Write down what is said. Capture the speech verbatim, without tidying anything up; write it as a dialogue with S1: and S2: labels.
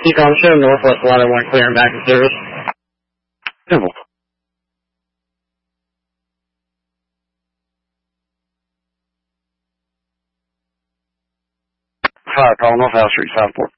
S1: T-Com, show Northwest eleven one clear and back in service.
S2: Simple. Fire call, North House Street, Southport.